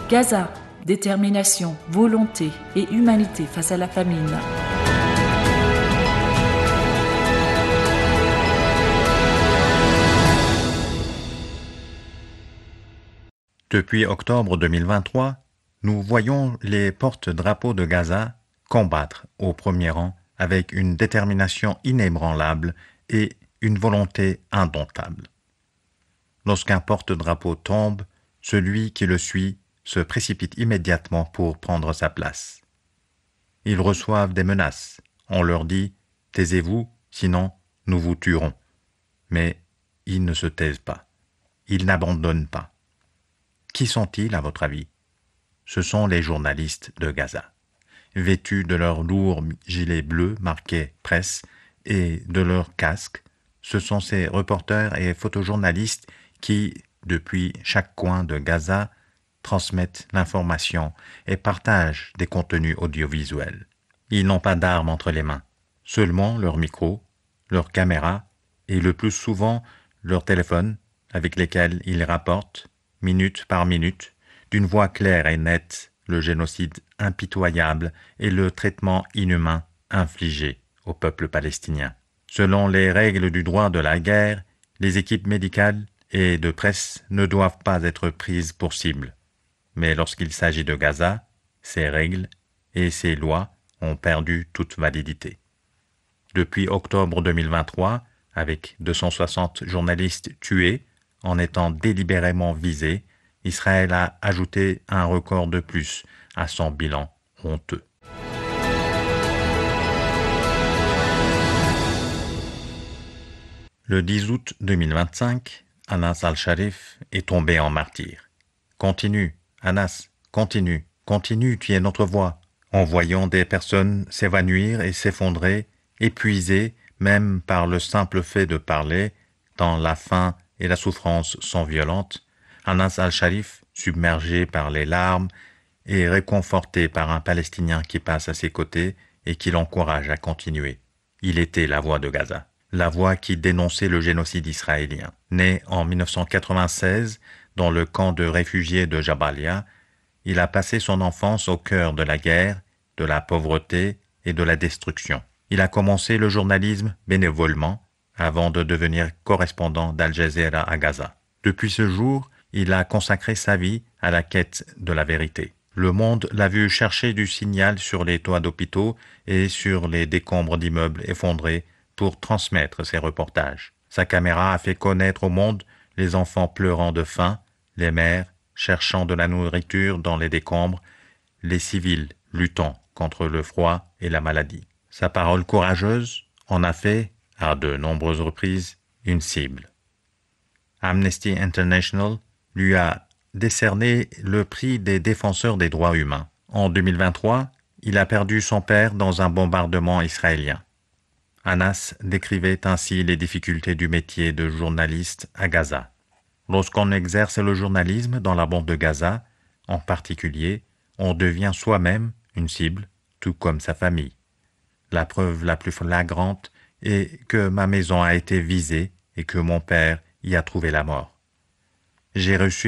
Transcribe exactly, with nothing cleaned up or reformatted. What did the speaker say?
Gaza, détermination, volonté et humanité face à la famine. Depuis octobre deux mille vingt-trois, nous voyons les porte-drapeaux de Gaza combattre au premier rang avec une détermination inébranlable et une volonté indomptable. Lorsqu'un porte-drapeau tombe, celui qui le suit se précipite immédiatement pour prendre sa place. Ils reçoivent des menaces. On leur dit « Taisez-vous, sinon nous vous tuerons ». Mais ils ne se taisent pas. Ils n'abandonnent pas. Qui sont-ils, à votre avis? Ce sont les journalistes de Gaza. Vêtus de leurs lourds gilets bleus marqués « presse » et de leurs casques, ce sont ces reporters et photojournalistes qui, depuis chaque coin de Gaza, transmettent l'information et partagent des contenus audiovisuels. Ils n'ont pas d'armes entre les mains, seulement leur micro, leur caméra et le plus souvent leur téléphone avec lesquels ils rapportent, minute par minute, d'une voix claire et nette, le génocide impitoyable et le traitement inhumain infligé au peuple palestinien. Selon les règles du droit de la guerre, les équipes médicales et de presse ne doivent pas être prises pour cible. Mais lorsqu'il s'agit de Gaza, ces règles et ces lois ont perdu toute validité. Depuis octobre deux mille vingt-trois, avec deux cent soixante journalistes tués en étant délibérément visés, Israël a ajouté un record de plus à son bilan honteux. Le dix août deux mille vingt-cinq, Anas al-Sharif est tombé en martyr. Continue, Anas, continue, continue, tu es notre voix. En voyant des personnes s'évanouir et s'effondrer, épuisées même par le simple fait de parler, tant la faim et la souffrance sont violentes, Anas al-Sharif, submergé par les larmes, est réconforté par un Palestinien qui passe à ses côtés et qui l'encourage à continuer. Il était la voix de Gaza, la voix qui dénonçait le génocide israélien. Né en mille neuf cent quatre-vingt-seize dans le camp de réfugiés de Jabalia, il a passé son enfance au cœur de la guerre, de la pauvreté et de la destruction. Il a commencé le journalisme bénévolement avant de devenir correspondant d'Al Jazeera à Gaza. Depuis ce jour, il a consacré sa vie à la quête de la vérité. Le monde l'a vu chercher du signal sur les toits d'hôpitaux et sur les décombres d'immeubles effondrés pour transmettre ses reportages. Sa caméra a fait connaître au monde les enfants pleurant de faim, les mères cherchant de la nourriture dans les décombres, les civils luttant contre le froid et la maladie. Sa parole courageuse en a fait, à de nombreuses reprises, une cible. Amnesty International lui a décerné le prix des défenseurs des droits humains. En deux mille vingt-trois, il a perdu son père dans un bombardement israélien. Anas décrivait ainsi les difficultés du métier de journaliste à Gaza. Lorsqu'on exerce le journalisme dans la bande de Gaza, en particulier, on devient soi-même une cible, tout comme sa famille. La preuve la plus flagrante est que ma maison a été visée et que mon père y a trouvé la mort. J'ai reçu